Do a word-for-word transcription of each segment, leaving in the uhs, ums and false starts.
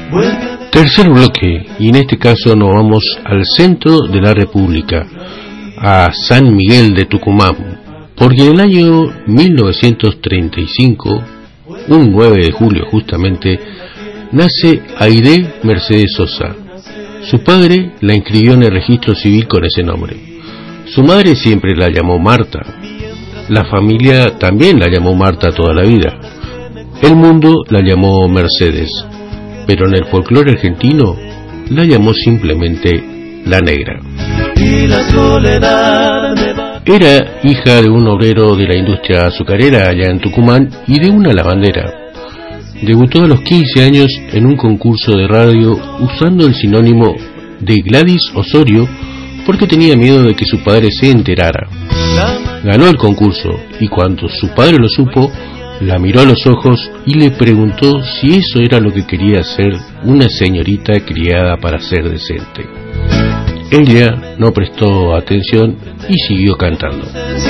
Tercer bloque, y en este caso nos vamos al centro de la República, a San Miguel de Tucumán, porque en el año mil novecientos treinta y cinco, un nueve de julio justamente, nace Aide Mercedes Sosa. Su padre la inscribió en el registro civil con ese nombre. Su madre siempre la llamó Marta. La familia también la llamó Marta toda la vida. El mundo la llamó Mercedes, pero en el folclore argentino la llamó simplemente La Negra. Era hija de un obrero de la industria azucarera allá en Tucumán y de una lavandera. Debutó a los quince años en un concurso de radio usando el sinónimo de Gladys Osorio porque tenía miedo de que su padre se enterara. Ganó el concurso y cuando su padre lo supo, la miró a los ojos y le preguntó si eso era lo que quería ser una señorita criada para ser decente. Ella no prestó atención y siguió cantando.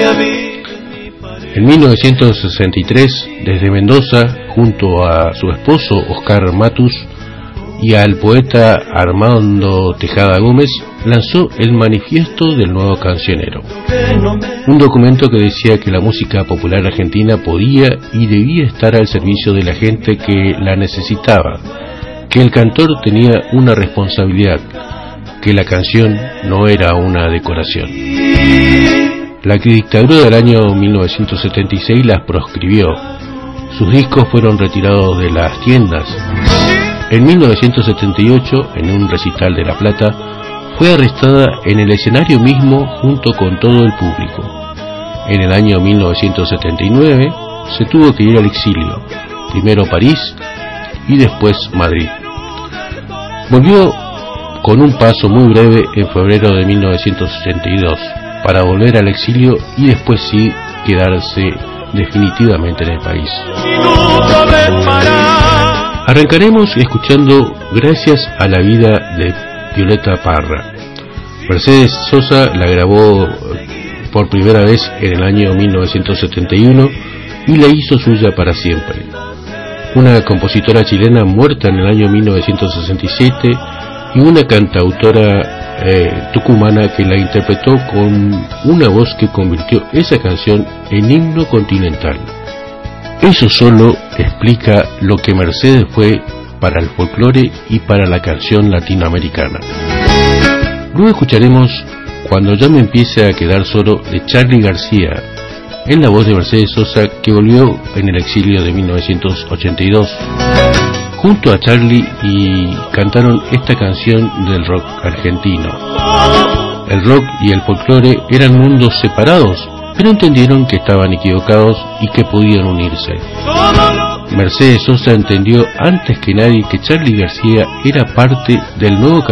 En mil novecientos sesenta y tres, desde Mendoza, junto a su esposo Oscar Matus y al poeta Armando Tejada Gómez, lanzó el Manifiesto del Nuevo Cancionero, un documento que decía que la música popular argentina podía y debía estar al servicio de la gente que la necesitaba, que el cantor tenía una responsabilidad, que la canción no era una decoración. La dictadura del año mil novecientos setenta y seis las proscribió. Sus discos fueron retirados de las tiendas. En mil novecientos setenta y ocho, en un recital de La Plata, fue arrestada en el escenario mismo junto con todo el público. En el año mil novecientos setenta y nueve se tuvo que ir al exilio, primero París y después Madrid. Volvió con un paso muy breve en febrero de mil novecientos ochenta y dos para volver al exilio y después sí quedarse definitivamente en el país. Arrancaremos escuchando Gracias a la vida de Violeta Parra. Mercedes Sosa la grabó por primera vez en el año mil novecientos setenta y uno y la hizo suya para siempre. Una compositora chilena muerta en el año mil novecientos sesenta y siete y una cantautora eh, tucumana que la interpretó con una voz que convirtió esa canción en himno continental. Eso solo explica lo que Mercedes fue para el folclore y para la canción latinoamericana. Luego escucharemos Cuando ya me empiece a quedar solo de Charly García, en la voz de Mercedes Sosa, que volvió en el exilio de mil novecientos ochenta y dos. Junto a Charly y cantaron esta canción del rock argentino. El rock y el folclore eran mundos separados, pero entendieron que estaban equivocados y que podían unirse. Mercedes Sosa entendió antes que nadie que Charly García era parte del nuevo